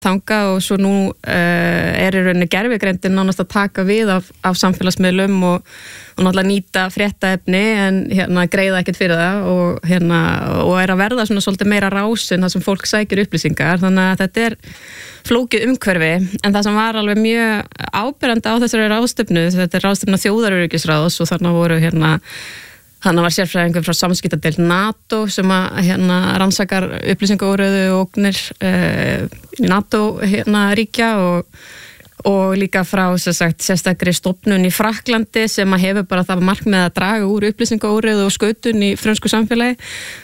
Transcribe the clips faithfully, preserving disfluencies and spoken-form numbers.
þanga og svo nú uh, er í rauninni gervigreindin nánast að taka við af, af samfélagsmiðlum og, og náttúrulega nýta fréttaefni en hérna greiða ekkert fyrir það og, hérna, og er að verða svona svolítið meira rásin þar sem fólk sækir upplýsingar þannig að þetta er flókið umhverfi en það sem var alveg mjög áberandi á þessari ráðstefnu þetta er ráðstefna þjóðaröryggisráðs og þarna voru hérna Hanna var sérfræðingur frá samskiptadeild NATO sem að hérna rannsakar upplýsingaóreiðu og ógnir uh, í NATO hérna ríkja og, og líka frá sem sagt, sérstakri stofnun í Frakklandi sem að hefur bara það markmið að draga úr upplýsingaóreiðu og skautun í frönsku samfélagi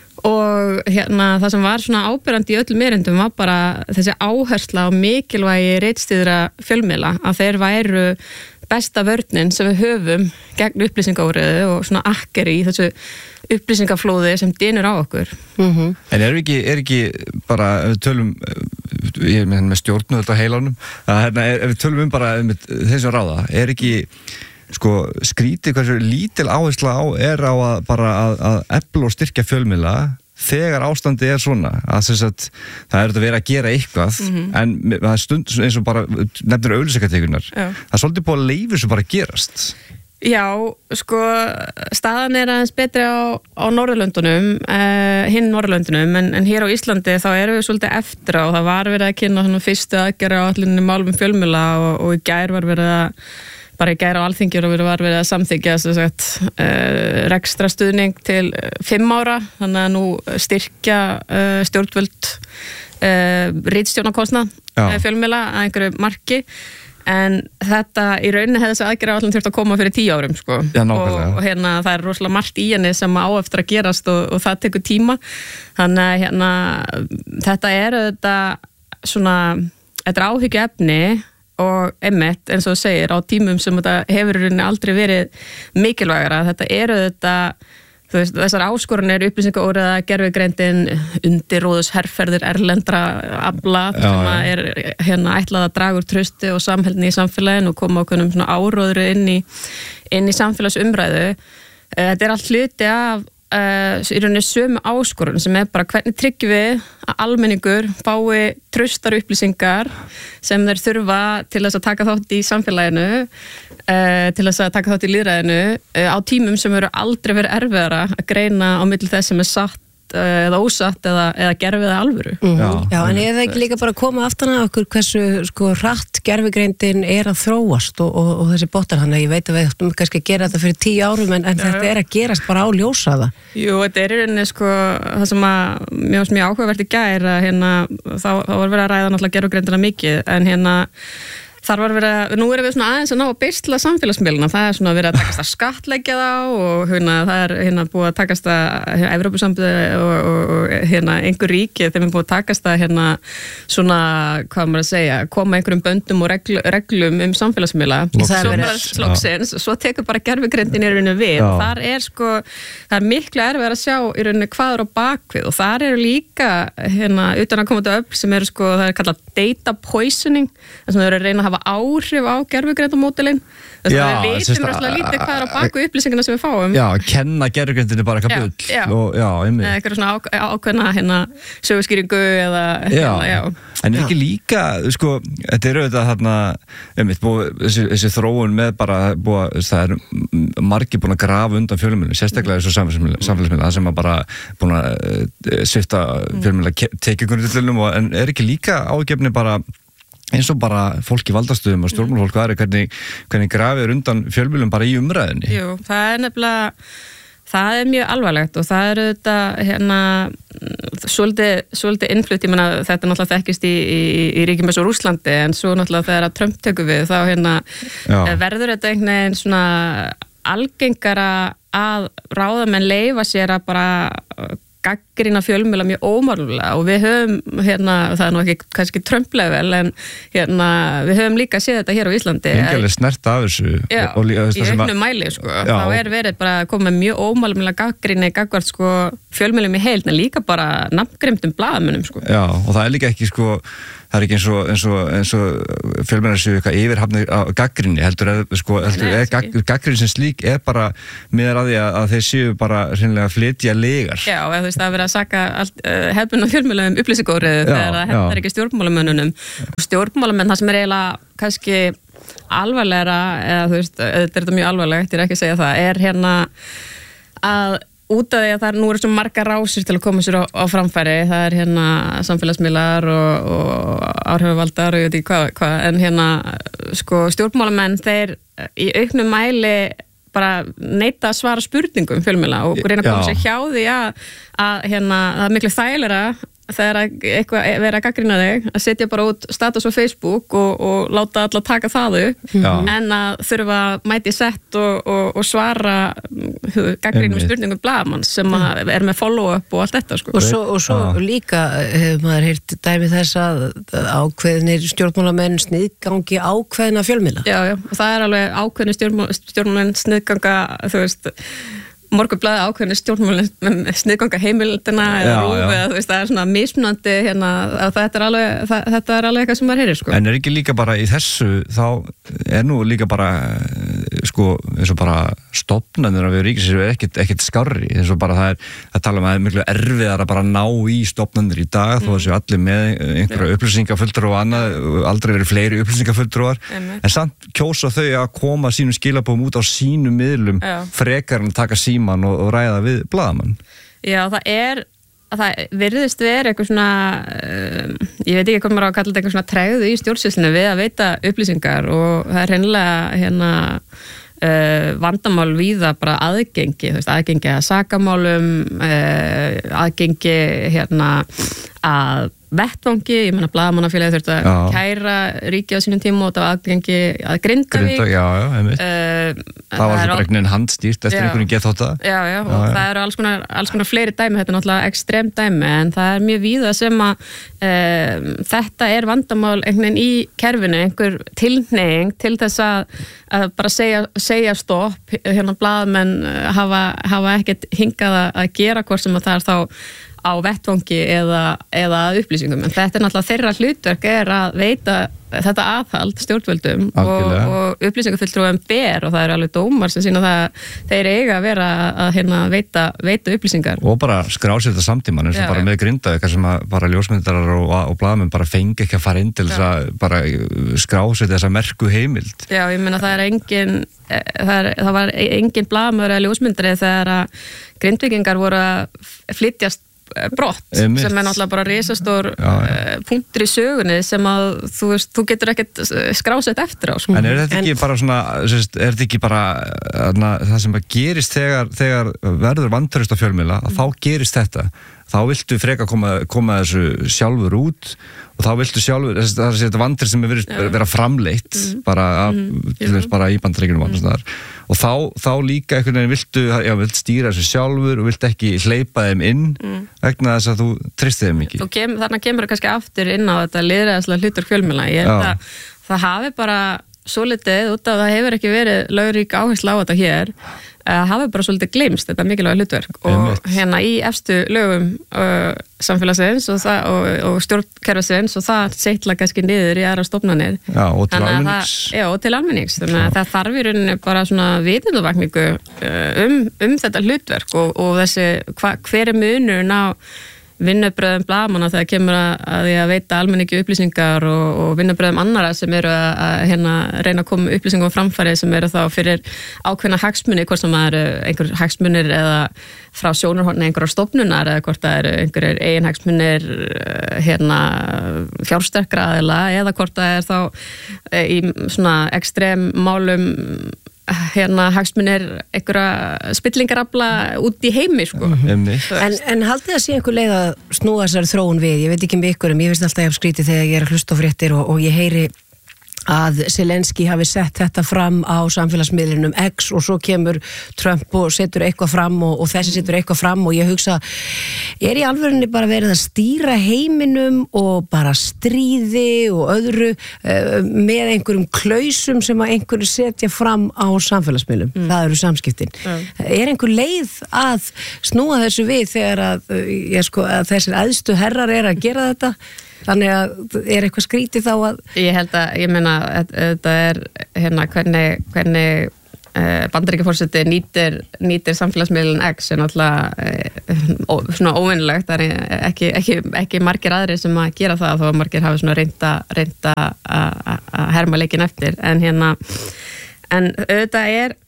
og hérna það sem var svona áberandi í öllum erindum var bara þessi áhersla á mikilvægi ritstýrðra fjölmiðla að þeir væru besta vörnin sem við höfum gegn upplýsingaóreiðu og svona akkeri í þessu upplýsingaflóði sem dynur á okkur. Mm-hmm. En er ekki, er ekki bara, ef við tölum, ég er með stjórnvöld á heilanum, að hérna, ef við tölum um bara um þessum ráða, er ekki sko skrítið hversu lítil áhersla á er á að bara að, að efla og styrkja fjölmiðla þegar ástandi er svona að þess að það er að vera að gera eitthvað mm-hmm. en það er stund eins og bara nefnir auglýsingatekurnar það er svolítið búið að leyfa svo bara að gerast Já, sko staðan er aðeins betri á, á Norðurlöndunum uh, hinn Norðurlöndunum en, en hér á Íslandi þá erum við svolítið eftir og það var verið að kynna svona fyrstu aðgerð á allinni málum fjölmiðla og, og í gær var verið að bara í gær á alþingi og var verið að samþykkja sagt, uh, rekstra stuðning til fimm ára þannig að nú styrkja uh, stjórnvöld uh, ritstjórnarkostnað uh, fjölmiðla að einhverju marki en þetta í rauninni hefði þessi aðgerð allan þurft að koma fyrir tíu árum sko. Já, og, og hérna það er rosalega margt í henni sem á eftir að gerast og, og það tekur tíma þannig að hérna þetta er þetta svona þetta er áhyggjuefni og einmitt eins og þú segir á tímum sem þetta hefur í rauninni aldrei verið mikilvægara þetta eru þetta þú veist, þessar áskorunir upplýsingaóreiða, gervigreindin, undirróðus herferðir erlendra afla sem að er hérna ætlað að draga úr trausti og samheldni í samfélaginu og koma okkur um svona áróðru inn í, inn í samfélagsumræðu. Þetta er allt hluti af Uh, í rauninni sömu áskorun sem er bara hvernig tryggjum við að almenningur fái traustar upplýsingar sem þeir þurfa til þess að taka þátt í samfélaginu uh, til þess að taka þátt í lýðræðinu uh, á tímum sem eru aldrei verið erfiðara að greina á milli þess sem er satt uh, eða ósatt eða, eða gerfið eða alvöru mm-hmm. Já, Já en er það ekki líka bara að koma aftan að okkur hversu sko hratt gervigreindin er að þróast og, og, og þessi bottar hann að ég veit að við ættum kannski að gera þetta fyrir tíu árum en, en þetta er að gerast bara á ljósaða Jú, þetta er í rauninni sko það sem að mjög, mjög áhugavert í gær að hérna þá, þá var verið að ræða náttúrulega gervigreindina mikið en hérna þar var verið að, nú erum við svona aðeins að ná að beisla samfélagsmiðluna, það er svona verið að takast að skattleggja þá og hérna það er hérna búið að takast að Evrópusambandið og, og, og hérna einhver ríki þeim er búið að takast að hérna svona, hvað maður að segja, koma einhverjum böndum og regl, reglum um samfélagsmiðla svo bara slóksins, svo tekur bara gervigreindin í rauninni við og þar er sko, það er miklu erfið að sjá í rauninni hvað er á bakvið og þar eru líka hérna utan að koma til öfl sem eru sko, það er kallað data poisoning, þess að þau eru að reyna að hafa áhrif á gervigreindamódelin þess að við vitum rosalega lítið hvað er á baku upplýsingarna sem við fáum Já, kenna gervigreindinni bara eitthvað bull Já, og, já eða eitthvað svona á, ákveðna hérna söguskýringu eða já. Hérna, já En er ekki líka, sko, þetta er auðvitað þarna, einmitt, búið, þessi, þessi þróun með bara, búið, það er margir búin að grafa undan fjölmiðlum, sérstaklega þessu samfélagsmiðla, það sem að bara búin að svifta fjölmiðla tekjugrundillunum, en er ekki líka ágefni bara eins og bara fólk í valdastöðum og stjórnmálafólk það er hvernig, hvernig grafir undan fjölmiðlum bara í umræðinni. Jú, það er nefnilega það er mjög alvarlegt og það er þetta hérna svolítið, svolítið innflutt, ég menna þetta náttúrulega þekkist í, í, í ríkjum eins og Rússlandi en svo náttúrulega þegar að Trump tekur við þá hérna Já. verður þetta einhvern veginn svona algengara að ráðamenn leyfa sér að bara gagnrýna fjölmiðla mjög ómálumlega og við höfum hérna, það er nú ekki kannski Trump-level en hérna við höfum líka séð þetta hér á Íslandi. Engilega snert af þessu. Já, og, og, í auknum mæli sko. Já. Þá er verið bara að koma mjög ómálumlega gagnrýni gagnvart sko fjölmiðlum í heild en líka bara nafngreymdum blaðamönnum sko. Já, og það er líka ekki sko það er ekki eins og, eins og, eins og fjölmennar séu eitthvað yfirhafnir á gaggrinni, heldur að sko, gaggrinni sem slík er bara miðar að því að, að þeir séu bara hreinlega flytja legar. Já, eða þú veist að vera að saka uh, hefðbundna fjölmiðla um upplýsingóriðu þegar það hefðar ekki stjórnmálamönnunum. Stjórnmálamenn, það sem er eiginlega kannski alvarlegra, eða þú veist, þetta er þetta mjög alvarlegt, ég er ekki að segja það, er hérna að út af því að það er, nú eru svo marga rásir til að koma sér á, á framfæri, það er hérna samfélagsmiðlar og, og áhrifavaldar og ég veit ekki hvað, hvað, en hérna sko stjórnmálamenn, þeir í auknum mæli bara neita að svara spurningum fjölmiðla og reyna að koma sér hjá því að, að hérna, það er miklu þægilegra þegar eitthvað vera að gaggrina þig að setja bara út status á Facebook og, og láta alla taka það upp Já. En að þurfa að mæti sett og, og, og svara gaggrinum spurningum blaðamanns sem er með follow-up og allt þetta sko. Og svo, og svo líka hefur maður heyrt dæmi þess að ákveðnir stjórnmálamenn sniðgangi ákveðna fjölmiðla. Já, já, og það er alveg ákveðnir stjórnmálamenn sniðganga, þú veist Morgunblaðið ákveðinni stjórnmálinn sniðganga heimildina eða rúf eða þú veist það er svona mismunandi hérna að þetta er alveg, það, þetta er alveg eitthvað sem maður heyrir sko. En er ekki líka bara í þessu þá er nú líka bara sko eins og bara stofnanir af ríkisins er ekkert, ekkert skárri eins og bara það er að tala um að það er miklu erfiðar að bara ná í stofnanir í dag mm. þó að séu allir með einhverja upplýsingafulltrú og annað aldrei verið fleiri upplýsingafulltrúar mm. en samt kjósa þau að koma sínum skilabóðum út á sínum miðlum Já. Frekar en taka síman og, og ræða við blaðamann. Já, það er það virðist verið eitthvað svona um, ég veit ekki hvað maður á að kalla þetta eitthvað svona tregðu í stjórnsýslunni við að veita upplýsingar og það er hreinlega hérna uh, vandamál víða bara aðgengi, þú veist, aðgengi að sakamálum uh, aðgengi hérna að vettvangi, ég menna blaðamannafélagi þurfti að já. Kæra ríki á sínum tíma og þetta var aðgengi að Grindavík Grinda, já, já, einmitt uh, það var svo bara einhvern handstýrt eftir einhvern geðþótta já, já, og já, það eru alls konar, alls konar fleiri dæmi, þetta er náttúrulega ekstrem dæmi en það er mjög víða sem að uh, þetta er vandamál einhvern veginn í kerfinu, einhver tilhneiging til þess að, að bara segja, segja stopp, hérna blaðamenn hafa, hafa ekkert hingað að gera hvort sem að það er þá á vettvangi eða, eða upplýsingum en þetta er náttúrulega þeirra hlutverk er að veita þetta aðhald stjórnvöldum og, og upplýsingafulltrúum ber og það eru alveg dómar sem sína það þeir eiga að vera að hérna, veita, veita upplýsingar og bara skrásetta samtíman eins og já, bara með Grindavík sem að bara ljósmyndarar og, og blaðamenn bara fengi ekki að fara inn til þess að bara skrásetta þessa merku heimild Já, ég meina það er engin það, er, það var engin blaðamaður eða ljósmyndari þegar að Grindvíkingar voru að flytjast brott Einmitt. Sem er náttúrulega bara risastór já, já. Punktur í sögunni sem að þú, veist, þú getur ekkert skrásett eftir á sko. En er þetta ekki en, bara svona sérst, er þetta ekki bara na, það sem gerist þegar, þegar verður vantraust á fjölmiðla að mm. þá gerist þetta þá viltu freka koma, koma þessu sjálfur út og þá viltu sjálfur það er þetta vantrist sem er verið ja. Vera framleitt mm. bara, mm. Að, bara í Bandaríkjunum mm. og þá, þá líka einhvern veginn viltu, já, viltu stýra þessu sjálfur og viltu ekki hleypa þeim inn mm. vegna þess að þú tristið þeim ekki kem, Þannig kemur það kannski aftur inn á þetta lýðræðislega hlutur fjölmiðla ég held að það hafi bara svolítið út af það hefur ekki verið lögrík áhersla á þetta hér að hafi bara svolítið gleymst þetta mikilvæga hlutverk og Einmitt. Hérna í efstu lögum uh, samfélagsins og, og, og stjórnkerfisins og það seitla kannski niður í aðra stofnanir Já, og til almennings Já, og til almennings þannig að það þarf í rauninni bara svona vitundavakningu uh, um, um þetta hlutverk og, og þessi hva, hver er munurinn á vinnubröðum blaðamanna þegar kemur að, að því að veita almenningi upplýsingar og, og vinnubröðum annara sem eru að, að hérna, reyna að koma upplýsingum framfæri sem eru þá fyrir ákveðna hagsmuni, hvort sem það eru einhver hagsmunir eða frá sjónarhorni einhverjar stofnunar eða hvort það eru einhverjir eigin hagsmunir hérna, fjársterkra aðila eða hvort það er þá í svona ekstrem málum hérna hagsmunir einhverja spillingarafla út í heimi sko. En, en haldið að sé einhver leið að snúa þessari þróun við, ég veit ekki um ykkur en ég veist alltaf ég hef skrítið þegar ég er að hlusta á fréttir og, og ég heyri að Zelenski hafi sett þetta fram á samfélagsmiðlinum X og svo kemur Trump og setur eitthvað fram og, og þessi setur eitthvað fram og ég hugsa, er í alvörunni bara verið að stýra heiminum og bara stríði og öðru uh, með einhverjum klausum sem að einhverju setja fram á samfélagsmiðlum, mm. það eru samskiptin. Mm. Er einhver leið að snúa þessu við þegar að, uh, ég sko, að þessir æðstu herrar er að gera þetta? Þannig að er eitthvað skrítið þá að... Ég held að, ég meina, þetta er hérna hvernig, hvernig uh, Bandaríkjaforseti nýtir, nýtir samfélagsmiðlun X er náttúrulega svona óvinnlegt, það er ekki, ekki, ekki margir aðrir sem að gera það þó að margir hafi svona reynda, reynda að herma leikin eftir, en hérna, en auðvitað er,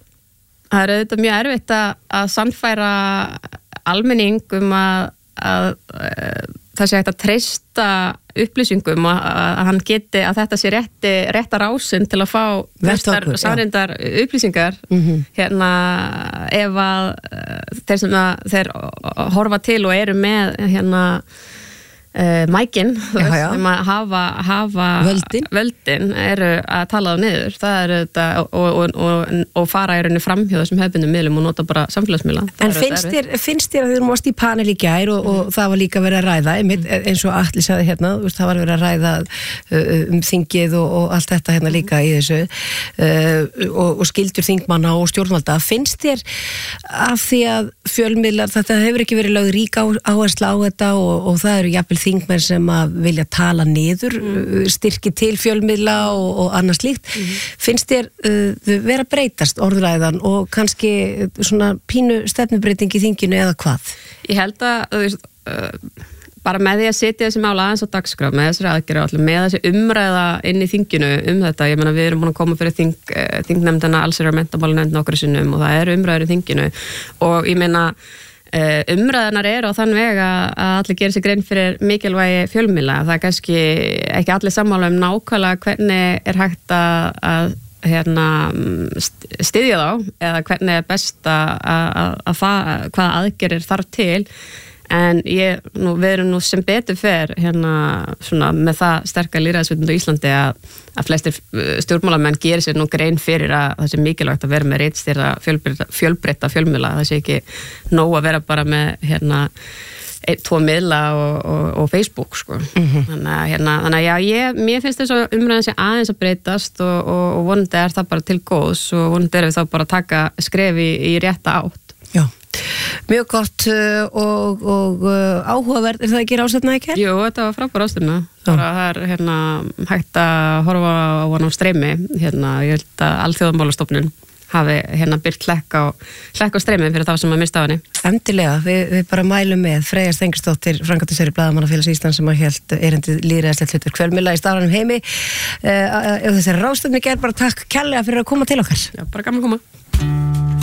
það er auðvitað mjög erfitt að, að sannfæra almenning um að, að, að það sé hægt að treysta upplýsingum að, að hann geti að þetta sé rétti, réttar ásinn til að fá vestar sannreyndar upplýsingar mm-hmm. hérna ef að þeir sem að þeir horfa til og eru með hérna uh, mækin sem að hafa, hafa völdin. völdin eru að tala á niður það eru þetta og, og, og, og fara í rauninu framhjóða sem hefbundum miðlum og nota bara samfélagsmiðla. En finnst þér, finnst þér að þið erum ást í panel í gær og, og það var líka verið að ræða einmitt, eins og Atli sagði hérna, það var verið að ræða um þingið og, og allt þetta hérna líka í þessu uh, og, og skildur þingmanna og stjórnvalda. Finnst þér af því að fjölmiðlar, þetta hefur ekki verið lögð rík áhersla á þetta og, og það eru jafnvel þingmenn sem að vilja tala niður, mm. styrki til fjölmiðla og, og annað slíkt. Mm. Finnst þér uh, vera breytast orðræðan og kannski svona pínu stefnubreiting í þinginu eða hvað? Ég held að, þú veist, uh, bara með því að setja þessi mála aðeins á dagskrá, með þessari aðgerð, með þessi umræða inn í þinginu um þetta, ég meina við erum búin að koma fyrir þing, uh, þingnefndina, allsherjar- og menntamálanefnd nokkru sinnum og það eru umræður í þinginu og ég meina Uh, umræðanar eru á þann veg að allir gerir sig grein fyrir mikilvægi fjölmiðla. Það er kannski ekki allir sammála um nákvæmlega hvernig er hægt að, að hérna, styðja þá eða hvernig er best að, að, að hvaða aðgerðir þarf til en ég, nú, við erum nú sem betur fer hérna svona með það sterka lýðræðisvitund á Íslandi að, að flestir stjórnmálamenn gerir sér nú grein fyrir að það sé mikilvægt að vera með ritstýrða fjölbreytta, fjölbreytta fjölmiðla, það sé ekki nóg að vera bara með hérna ein, tvo miðla og, og, og Facebook sko. Mm-hmm. Þannig að hérna, þannig að já, ég, mér finnst þess að umræðan sé aðeins að breytast og, og, og vonandi er það bara til góðs og vonandi er við þá bara að taka skref í, í rétta átt. Já. Mjög gott og, og áhugaverð, er það ekki ráðstefna ekki? Jú, þetta var frábær ráðstefna. Það er hérna, hægt að horfa á hann á streymi. Hérna, ég held að Alþjóðamálastofnun hafi hérna byrt hlekk á, hlekk á streymi fyrir þá sem að mista á henni. Endilega, við, við bara mælum með Freyja Stengursdóttir, framkvæmdastjóri Blaðamannafélags Íslands sem að hélt erindið lýðræðislegt hlutverk fjölmiðla í stafrænum heimi. Uh, þessari ráðstefnu ger bara takk kærlega fyrir að koma til okkar. Já, bara gaman að koma.